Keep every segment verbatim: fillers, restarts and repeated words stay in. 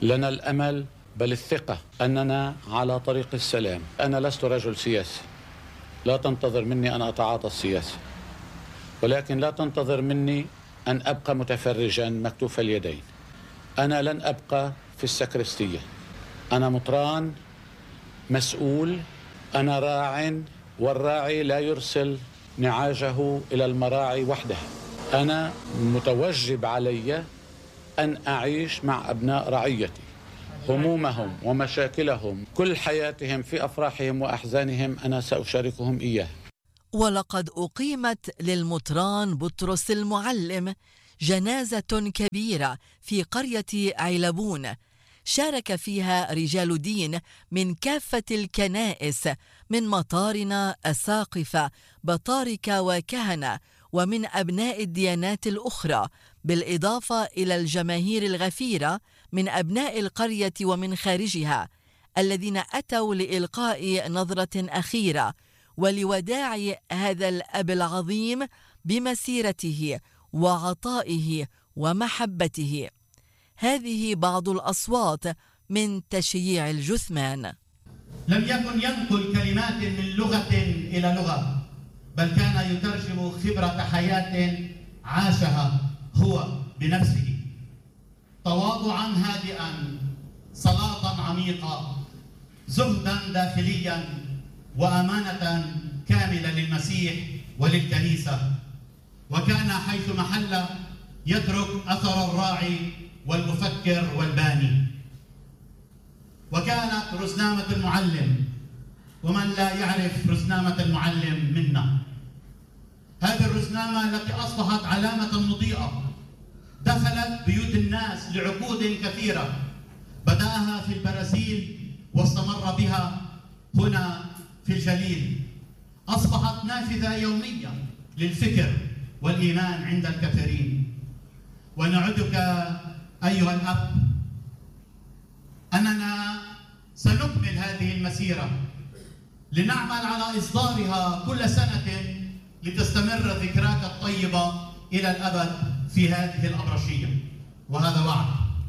لنا الأمل بل الثقة أننا على طريق السلام. أنا لست رجل سياسي، لا تنتظر مني أن أتعاطى السياسة، ولكن لا تنتظر مني أن أبقى متفرجا مكتوف اليدين. أنا لن أبقى في السكرستية، أنا مطران مسؤول، أنا راع، والراعي لا يرسل نعاجه إلى المراعي وحدها. أنا متوجب علي أن أعيش مع أبناء رعيتي، همومهم ومشاكلهم، كل حياتهم في أفراحهم وأحزانهم أنا سأشاركهم إياه. ولقد أقيمت للمطران بطرس المعلم جنازة كبيرة في قرية عيلبون، شارك فيها رجال دين من كافة الكنائس، من مطارنة، أساقفة، بطاركة وكهنة، ومن أبناء الديانات الأخرى، بالإضافة إلى الجماهير الغفيرة من أبناء القرية ومن خارجها، الذين أتوا لإلقاء نظرة أخيرة ولوداع هذا الأب العظيم بمسيرته وعطائه ومحبته. هذه بعض الأصوات من تشييع الجثمان. لم يكن ينقل كلمات من لغة إلى لغة، بل كان يترجم خبرة حياة عاشها هو بنفسه، تواضعا هادئا، صلاة عميقة، زهدا داخليا، وأمانة كاملة للمسيح وللكنيسة. وكان حيث محل يترك أثر الراعي والمفكر والباني. وكانت رزنامة المعلم، ومن لا يعرف رزنامة المعلم منا، هذه الرزنامة التي أصبحت علامة مضيئة دخلت بيوت الناس لعقود كثيرة، بدأها في البرازيل واستمر بها هنا في الجليل، أصبحت نافذة يومية للفكر والإيمان عند الكثيرين. ونعدك أيها الأب أننا سنكمل هذه المسيرة لنعمل على إصدارها كل سنة لتستمر ذكراك الطيبة إلى الأبد في هذه الأبرشية، وهذا وعد.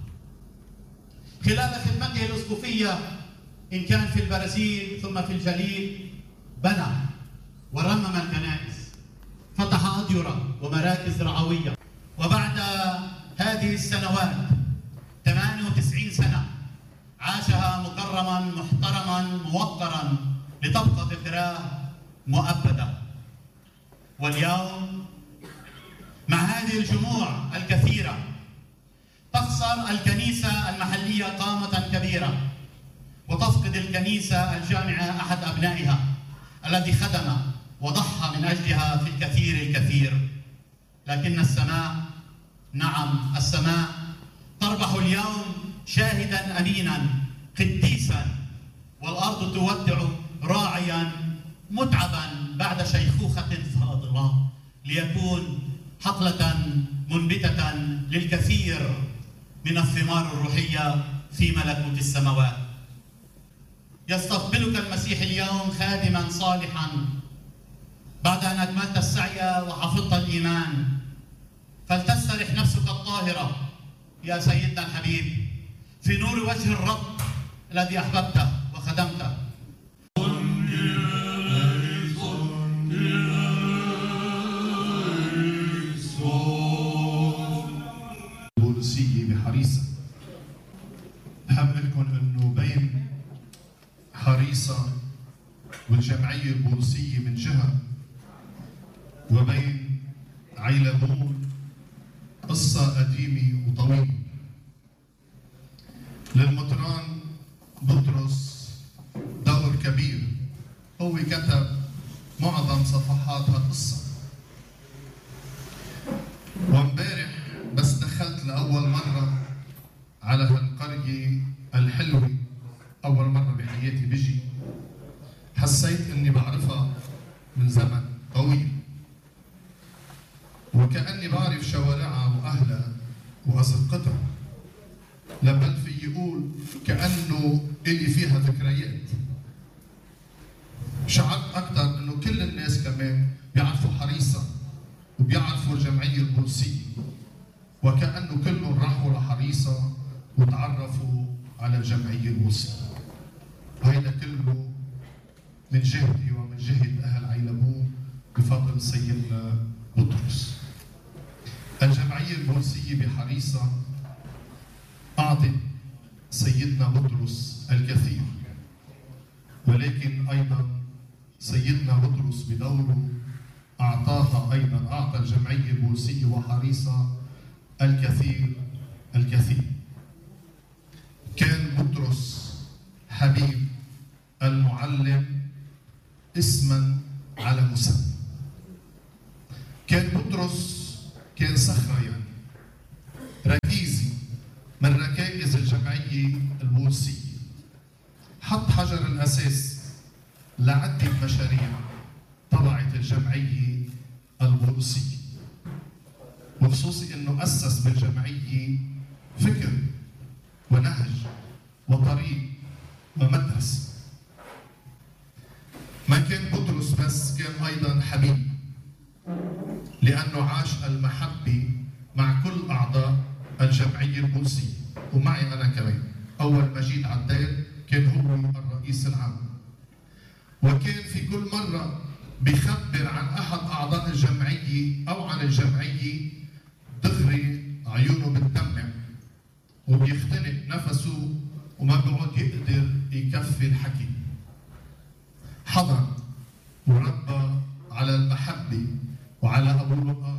خلال خدمته الأسقفية إن كان في البرازيل ثم في الجليل، بنى ورمم الكنائس، فتح أديرة ومراكز رعوية. وبعد هذه السنوات ثمانية وتسعين سنة عاشها مكرما محترما موقرا لتبقى ذكراه مؤبدة. واليوم مع هذه الجموع الكثيرة تخسر الكنيسة المحلية قامة كبيرة، وتفقد الكنيسة الجامعة أحد أبنائها الذي خدم وضحى من أجلها في الكثير الكثير. لكن السماء، نعم السماء، تربح اليوم شاهدا أمينا قديسا، والأرض تودع راعيا متعبا بعد شيخوخة فاضلة، ليكون حقلة منبتة للكثير من الثمار الروحية في ملكوت السماوات. يستقبلك المسيح اليوم خادما صالحا بعد أن أكملت السعي وحفظت الإيمان، فلتسترح نفسك الطاهرة يا سيدنا الحبيب في نور وجه الرب الذي أحببته وخدمته. البوليسية بحريصة، بحب لكم إنه بين حريصة والجمعية البوليسية من جهة وبين عيلبون قصة قديمة وطويلة. للمطران بطرس دور كبير، هو كتب معظم صفحات هالقصة. وامبارح بس دخلت لأول مرة على هالقرية الحلوة، أول مرة بحياتي بيجي، حسيت إني بعرفها من زمن طويل، وكأني بعرف شوارعها وأهلها وأزقتها، لبل في يقول كأنه إلي فيها ذكريات. شعرت أكثر إنه كل الناس كمان بيعرفوا حريصة وبيعرفوا الجمعية البوليسية، وكأنه كلهم راحوا لحريصة وتعرفوا على الجمعية البولسية. وهذا كله من جهتي ومن جهة أهل عيلبون بفضل سيدنا بطرس. الجمعية البولسية بحريصة أعطت سيدنا بطرس الكثير، ولكن أيضا سيدنا بطرس بدوره أعطاها أيضا أعطى الجمعية البولسية وحريصة الكثير الكثير. كان بطرس حبيب المعلم اسما على مسمى. كان بطرس كان صخرة، يعني ركيزي من ركائز الجمعية البولسية، حط حجر الأساس لعدة مشاريع طلعت الجمعية البولسية، وخصوصي أنه أسس بالجمعية فكر ونهج وطريق ومدرسة. ما كان بطرس بس، كان أيضا حبيب، لأنه عاش المحبة مع كل أعضاء الجمعية البولسية ومعي أنا كمان. أول ما جيت على الدير كان هو الرئيس العام، وكان في كل مرة بيخبر عن أحد أعضاء الجمعية أو عن الجمعية دغري عيونه بتدمع وبيختنق نفسه وما بيقعد يقدر يكفي الحكي. حضن وربى على المحبة وعلى أبوه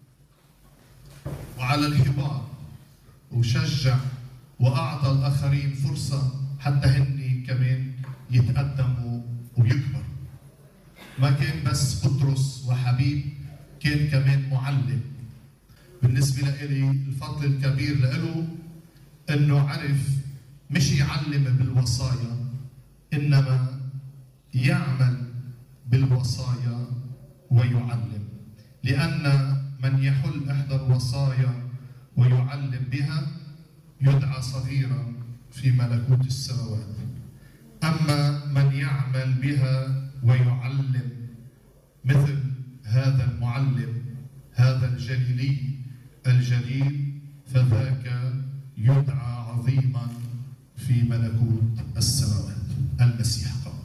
وعلى الحوار، وشجع وأعطى الآخرين فرصة حتى هن كمان يتقدموا ويكبروا. ما كان بس بطرس وحبيب، كان كمان معلم. بالنسبة لي الفضل الكبير له أنه عرف مش يعلم بالوصايا، إنما يعمل بالوصايا ويعلم، لأن من يحل إحدى الوصايا ويعلم بها يدعى صغيرا في ملكوت السماوات، أما من يعمل بها ويعلم مثل هذا المعلم هذا الجليلي الجليل فذاك يدعى عظيما في ملكوت السماوات. المسيح قام.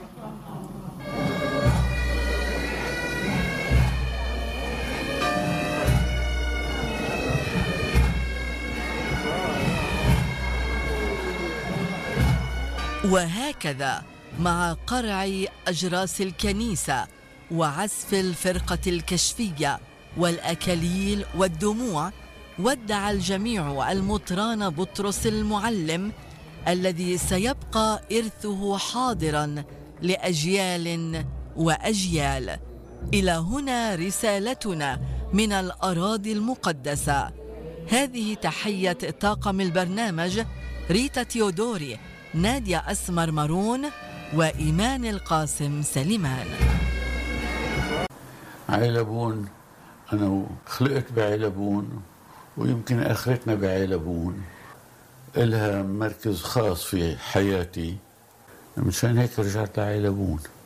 وهكذا مع قرع أجراس الكنيسة وعزف الفرقة الكشفية والأكاليل والدموع، ودع الجميع المطران بطرس المعلم الذي سيبقى إرثه حاضراً لأجيال وأجيال. إلى هنا رسالتنا من الأراضي المقدسة. هذه تحية طاقم البرنامج: ريتا تيودوري، نادية أسمر مارون، وإيمان القاسم سليمان. عيلبون، أنا خلقت بعيلبون ويمكن آخرتنا بعيلبون، إلها مركز خاص في حياتي، مشان هيك رجعت لعيلبون.